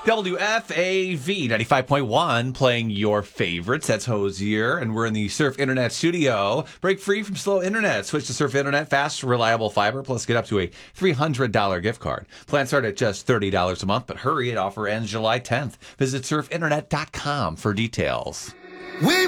WFAV 95.1 playing your favorites. That's Hosier, and we're in the Surf Internet studio. Break free from slow internet. Switch to Surf Internet, fast, reliable fiber, plus get up to a $300 gift card. Plans start at just $30 a month, but hurry, it offer ends July 10th. Visit surfinternet.com for details.